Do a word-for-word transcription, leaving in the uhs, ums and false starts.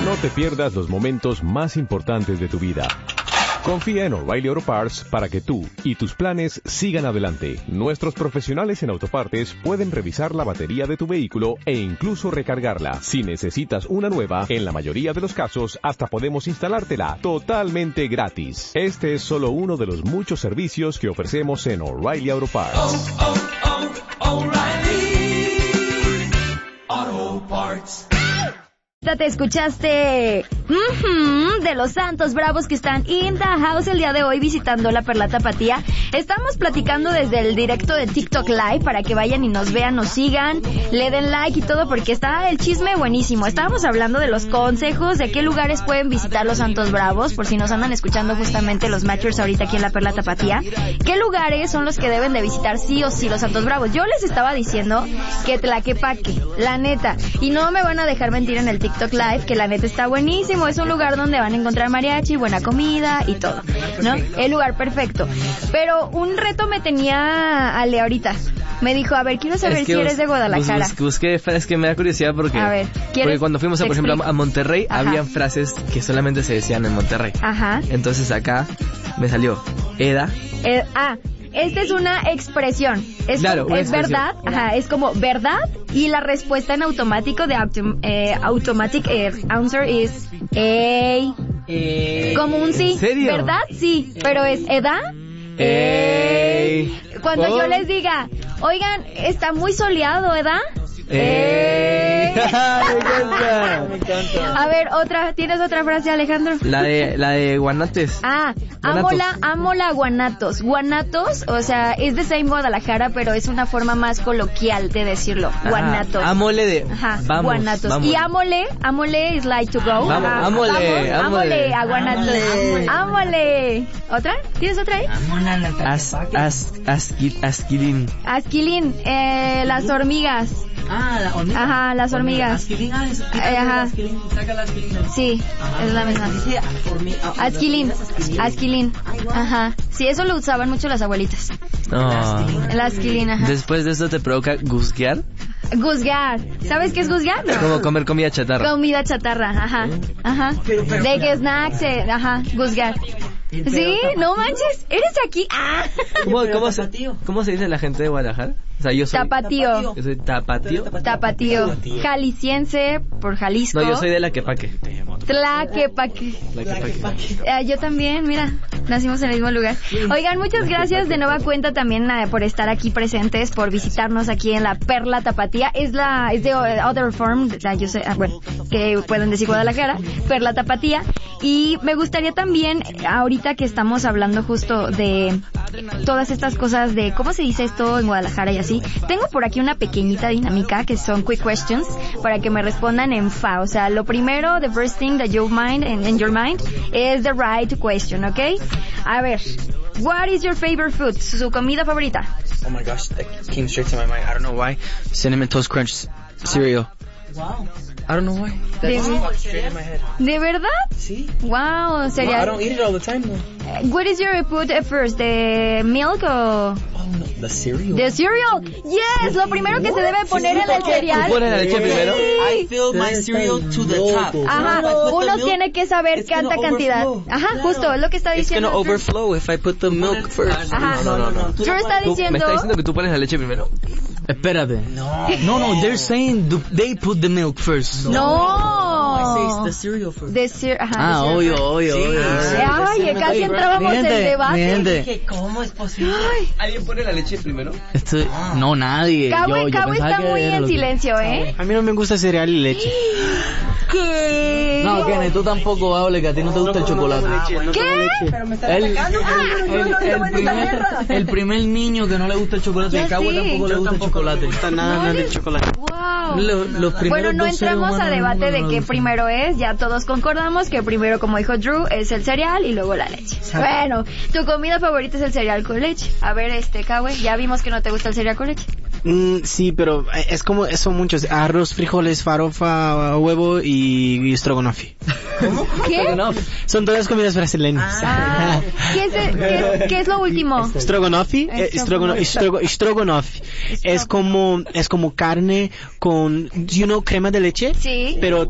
No te pierdas los momentos más importantes de tu vida. Confía en O'Reilly Auto Parts para que tú y tus planes sigan adelante. Nuestros profesionales en autopartes pueden revisar la batería de tu vehículo e incluso recargarla. Si necesitas una nueva, en la mayoría de los casos hasta podemos instalártela totalmente gratis. Este es solo uno de los muchos servicios que ofrecemos en O'Reilly Auto Parts. Oh, oh, oh, O'Reilly Auto Parts. Te escuchaste mm-hmm, de los Santos Bravos que están in the house el día de hoy visitando la Perla Tapatía. Estamos platicando desde el directo de TikTok Live para que vayan y nos vean, nos sigan, le den like y todo porque está el chisme buenísimo. Estábamos hablando de los consejos, de qué lugares pueden visitar los Santos Bravos, por si nos andan escuchando justamente los matchers ahorita aquí en la Perla Tapatía. ¿Qué lugares son los que deben de visitar sí o sí los Santos Bravos? Yo les estaba diciendo que Tlaquepaque, la neta, y no me van a dejar mentir en el TikTok Live, que la neta está buenísimo, es un lugar donde van a encontrar mariachi, buena comida y todo, ¿no? El lugar perfecto. Pero un reto me tenía Ale ahorita. Me dijo, a ver, quiero saber es si bus, eres de Guadalajara. Bus, busqué frases que me da curiosidad porque, a ver, porque cuando fuimos, a, por ejemplo, a Monterrey, Ajá. habían frases que solamente se decían en Monterrey. Ajá. Entonces acá me salió Eda. Eh, ah, esta es una expresión. Es, claro, como, una es expresión. verdad, ajá, es como verdad y la respuesta en automático de autom eh, automatic eh, answer es ey. Eh, Como un sí. ¿En serio? ¿Verdad? Sí, pero es edad. Ey. Cuando oh. yo les diga, oigan, está muy soleado, ¿verdad? ¡Eh! Me encanta, me encanta. A ver, otra, ¿tienes otra frase, Alejandro? La de, la de Guanates. Ah, amo la, amo la Guanatos. Guanatos, o sea, es de same Guadalajara, pero es una forma más coloquial de decirlo. Guanatos. Ah, amole de, Ajá, vamos, Guanatos. vamos. Y amole, amole is like to go. Vamos, Ajá, amole, vamos, amole. amole a Guanatos. Amole. amole. ¿Otra? ¿Tienes otra ahí? As, as, asqui, asquilín. Asquilín, eh, las hormigas. Ah, la hormiga. Ajá, las hormigas. Asquilín, ah, es, eh, ajá. Asquilín, saca la asquilín. Sí, ajá. Es la misma. Dice hormiga. Asquilín, asquilín. Ajá. Sí, eso lo usaban mucho las abuelitas. No. El asquilín, ajá. Después de esto te provoca guzguear. Guzgar. ¿Sabes qué es guzgar? No. Como comer comida chatarra. Comida chatarra, ajá. Ajá. De que snacks, eh, ajá, guzgar. Sí, no manches, eres de aquí. Ah. ¿Cómo, cómo, se, ¿Cómo se dice la gente de Guadalajara? O sea, yo soy tapatío. Yo soy tapatío. Tapatío. Jalisciense por Jalisco. No, yo soy de Tlaquepaque. Tlaquepaque. Tlaquepaque. Uh, yo también, mira, nacimos en el mismo lugar. Oigan, muchas gracias de nueva cuenta también uh, por estar aquí presentes, por visitarnos aquí en la Perla Tapatía. Es la, es de uh, Other Form, uh, yo sé, uh, bueno, que pueden decir Guadalajara, Perla Tapatía. Y me gustaría también, ahorita que estamos hablando justo de todas estas cosas de cómo se dice esto en Guadalajara y así, tengo por aquí una pequeñita dinámica que son quick questions para que me respondan en fa. O sea, lo primero, the first thing that you mind in, in your mind is the right question, ¿ok? A ver, what is your favorite food? Su comida favorita. Oh my gosh, that came straight to my mind. I don't know why. Cinnamon Toast Crunch cereal. Wow. I don't know why. That ¿De, just popped straight in my head. ¿De verdad? Sí. Wow, cereal. No, I don't eat it all the time though. What is your food at first? ¿The milk o...? Oh no, the cereal. The cereal. Yes, lo primero que se debe poner en el cereal. ¿Tú pones la leche primero? I fill my cereal to the top. Ajá, uno tiene que saber cuánta cantidad. Ajá, justo, es lo que está It's diciendo. gonna overflow if I put the milk first. Ajá. No, no, no. Drew está ¿Tú, diciendo... ¿Me está diciendo que tú pones la leche primero? Espérate. No. No, no, they're saying they put the milk first. No. I say the cereal first. The cer- ajá, Ah, the obvio, obvio, Sí. obvio. Ay, casi entrábamos en Mi gente, debate. mi gente. ¿Qué? ¿Cómo es posible? ¿Alguien pone la leche primero? Esto, no, nadie. Cabo, yo, yo Cabo pensaba está que muy era en lo que- silencio, ¿eh? A mí no me gusta cereal y leche. ¿Qué? No, Kenny, tú tampoco hables, que a ti no te gusta el chocolate. ¿Qué? Pero me está El, el, atacando. el, el primer, el primer niño que no le gusta el chocolate, Ya el Cabo sí. tampoco le gusta el chocolate. No está nada mal del chocolate. Wow. Lo- los primeros Bueno, no dos seres entramos a humanos del debate mundo de no qué les gusta. primero es, ya todos concordamos que primero, como dijo Drew, es el cereal y luego la leche. Bueno, tu comida favorita es el cereal con leche. A ver, este, Kawe, ya vimos que no te gusta el cereal con leche. Mm, sí, pero es como, son muchos. Arroz, frijoles, farofa, huevo y, y stroganoff. ¿Qué? Son todas comidas brasileñas. Ah, ¿qué, es el- qué- qué es lo último? Stroganoff, eh, strogano- strogo- stroganoff es como, es como carne con, you know, crema de leche, Sí. pero